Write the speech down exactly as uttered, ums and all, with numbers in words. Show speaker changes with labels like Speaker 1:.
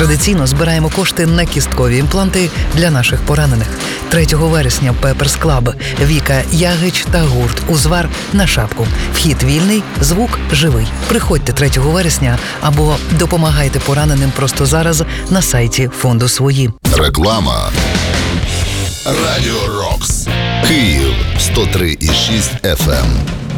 Speaker 1: Традиційно збираємо кошти на кісткові імпланти для наших поранених. третього вересня Пеперс Клаб, Віка Ягич та гурт Узвар на шапку. Вхід вільний, звук живий. Приходьте третього вересня або допомагайте пораненим просто зараз на сайті фонду «Свої».
Speaker 2: Реклама. Радіо Рокс. Київ сто три і шість еф ем.